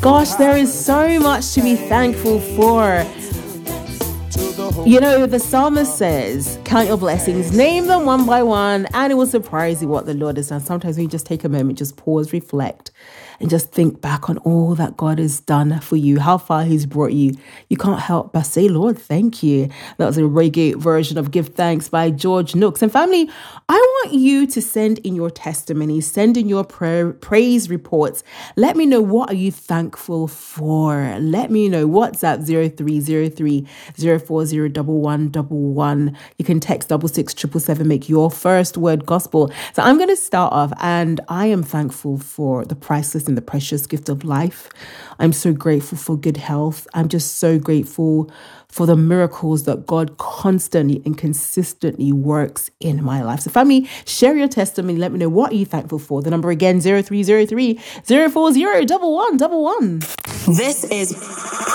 Gosh, there is so much to be thankful for. You know, the psalmist says, count your blessings, name them one by one, and it will surprise you what the Lord has done. Sometimes when you just take a moment, just pause, reflect, and just think back on all that God has done for you, how far he's brought you. You can't help but say, Lord, thank you. That was a reggae version of Give Thanks by George Nooks. And family, I want you to send in your testimonies, send in your praise reports. Let me know, what are you thankful for? Let me know. WhatsApp 0303 040 1111. You can text 66777, make your first word gospel. So I'm going to start off, and I am thankful for the priceless and the precious gift of life. I'm so grateful for good health. I'm just so grateful for the miracles that God constantly and consistently works in my life. So family, share your testimony. Let me know, what are you thankful for? The number again, 0303 040 1111. This is